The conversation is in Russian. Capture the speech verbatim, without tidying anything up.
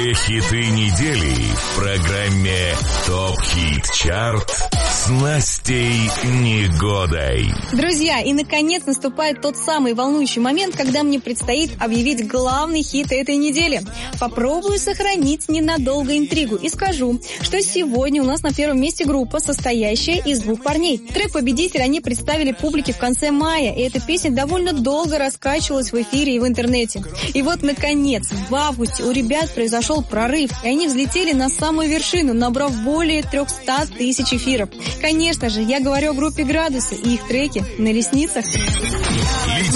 Хиты недели в программе ТОП Хит Чарт с Настей Негодой. Друзья, и наконец наступает тот самый волнующий момент, когда мне предстоит объявить главный хит этой недели. Попробую сохранить ненадолго интригу и скажу, что сегодня у нас на первом месте группа, состоящая из двух парней. Трек «Победитель» они представили публике в конце мая, и эта песня довольно долго раскачивалась в эфире и в интернете. И вот, наконец, в августе у ребят произошел прорыв, и они взлетели на самую вершину, набрав более триста тысяч эфиров. Конечно же, я говорю о группе «Градусы» и их треке «На ресницах».